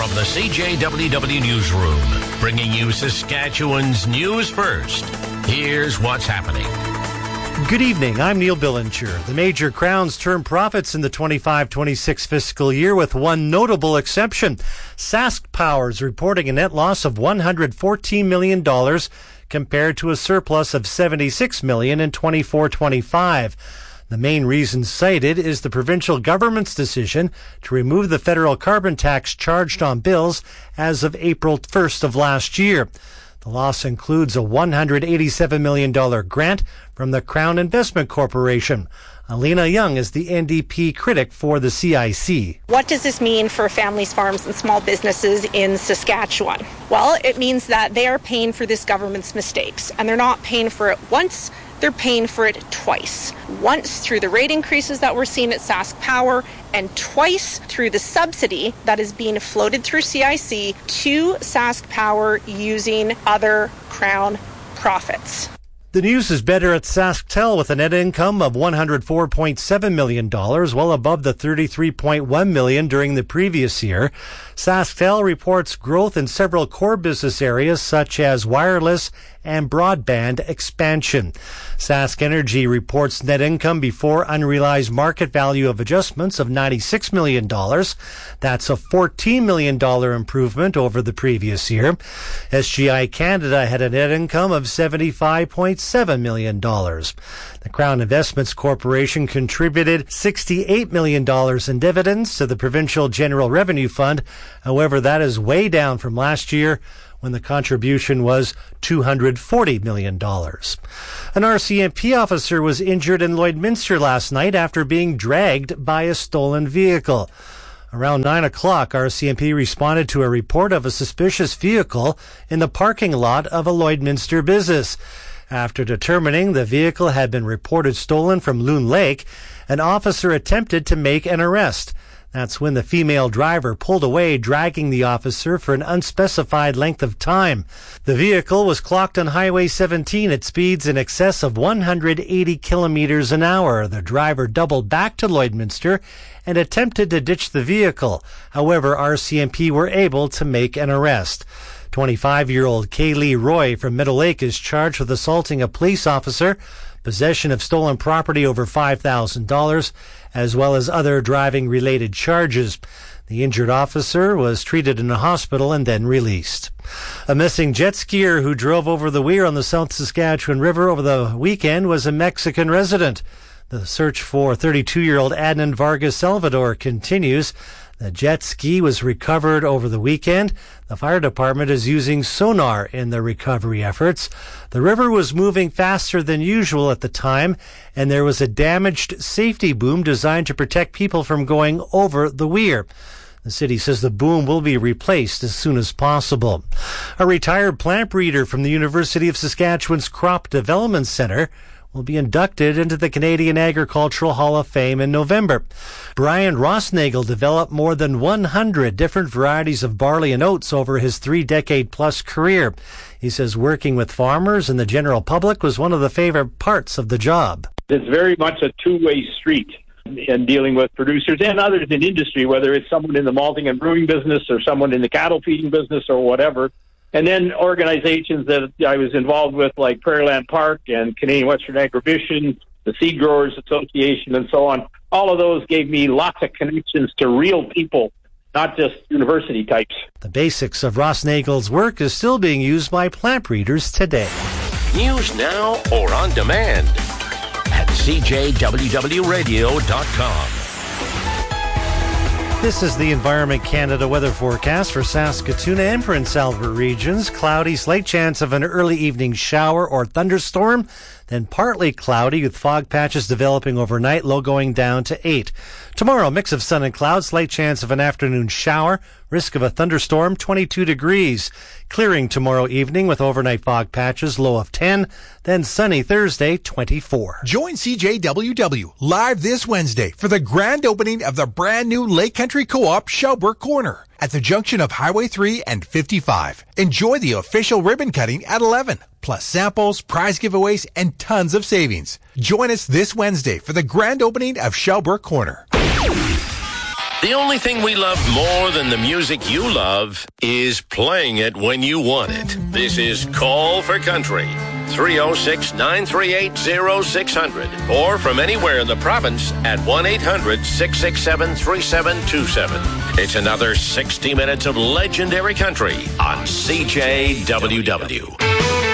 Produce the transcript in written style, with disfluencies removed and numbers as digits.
From the CJWW Newsroom, bringing you Saskatchewan's news first. Here's what's happening. Good evening. I'm Neil Billinger. The major crowns turned profits in the 25-26 fiscal year with one notable exception. Sask Power is reporting a net loss of $114 million compared to a surplus of $76 million in 24-25. The main reason cited is the provincial government's decision to remove the federal carbon tax charged on bills as of April 1st of last year. The loss includes a $187 million grant from the Crown Investment Corporation. Alina Young is the NDP critic for the CIC. What does this mean for families, farms, and small businesses in Saskatchewan? Well, it means that they are paying for this government's mistakes, and they're not paying for it once, they're paying for it twice. Once through the rate increases that we're seeing at Sask Power, and twice through the subsidy that is being floated through CIC to Sask Power using other Crown profits. The news is better at SaskTel with a net income of $104.7 million, well above the $33.1 million during the previous year. SaskTel reports growth in several core business areas such as wireless and broadband expansion. Sask Energy reports net income before unrealized market value of adjustments of $96 million. That's a $14 million improvement over the previous year. SGI Canada had a net income of $75.7 million. The Crown Investments Corporation contributed $68 million in dividends to the Provincial General Revenue Fund. However, that is way down from last year, when the contribution was $240 million. An RCMP officer was injured in Lloydminster last night after being dragged by a stolen vehicle. Around 9 o'clock, RCMP responded to a report of a suspicious vehicle in the parking lot of a Lloydminster business. After determining the vehicle had been reported stolen from Loon Lake, an officer attempted to make an arrest. That's when the female driver pulled away, dragging the officer for an unspecified length of time. The vehicle was clocked on Highway 17 at speeds in excess of 180 kilometers an hour. The driver doubled back to Lloydminster and attempted to ditch the vehicle. However, RCMP were able to make an arrest. 25-year-old Kaylee Roy from Middle Lake is charged with assaulting a police officer, possession of stolen property over $5,000, as well as other driving-related charges. The injured officer was treated in a hospital and then released. A missing jet skier who drove over the weir on the South Saskatchewan River over the weekend was a Mexican resident. The search for 32-year-old Adnan Vargas Salvador continues. The jet ski was recovered over the weekend. The fire department is using sonar in the recovery efforts. The river was moving faster than usual at the time, and there was a damaged safety boom designed to protect people from going over the weir. The city says the boom will be replaced as soon as possible. A retired plant breeder from the University of Saskatchewan's Crop Development Centre will be inducted into the Canadian Agricultural Hall of Fame in November. Brian Rossnagel developed more than 100 different varieties of barley and oats over his 3-decade-plus career. He says working with farmers and the general public was one of the favorite parts of the job. It's very much a two-way street in dealing with producers and others in industry, whether it's someone in the malting and brewing business or someone in the cattle feeding business or whatever. And then organizations that I was involved with, like Prairieland Park and Canadian Western Agribition, the Seed Growers Association, and so on. All of those gave me lots of connections to real people, not just university types. The basics of Rossnagel's work is still being used by plant breeders today. News now or on demand at CJWWRadio.com. This is the Environment Canada weather forecast for Saskatoon and Prince Albert regions. Cloudy, slight chance of an early evening shower or thunderstorm. Then partly cloudy with fog patches developing overnight, low going down to 8. Tomorrow, mix of sun and clouds, slight chance of an afternoon shower, risk of a thunderstorm, 22 degrees. Clearing tomorrow evening with overnight fog patches, low of 10. Then sunny Thursday, 24. Join CJWW live this Wednesday for the grand opening of the brand new Lake Country Co-op Shelburne Corner at the junction of Highway 3 and 55. Enjoy the official ribbon cutting at 11. Plus samples, prize giveaways, and tons of savings. Join us this Wednesday for the grand opening of Shelburne Corner. The only thing we love more than the music you love is playing it when you want it. This is Call for Country. 306-938-0600 or from anywhere in the province at 1-800-667-3727. It's another 60 minutes of legendary country on CJWW.